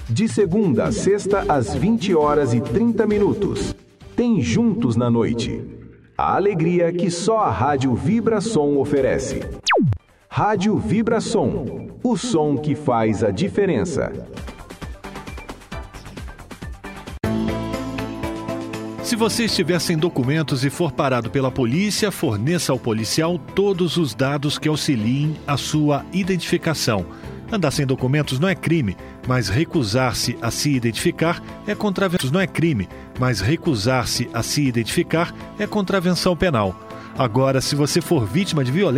De segunda a sexta, às 20h30. Tem Juntos na Noite. A alegria que só a Rádio Vibração oferece. Rádio Vibração, o som que faz a diferença. Se você estiver sem documentos e for parado pela polícia, forneça ao policial todos os dados que auxiliem a sua identificação. Andar sem documentos não é crime, mas recusar-se a se identificar é contravenção. Não é crime, mas recusar-se a se identificar é contravenção penal. Agora, se você for vítima de violência,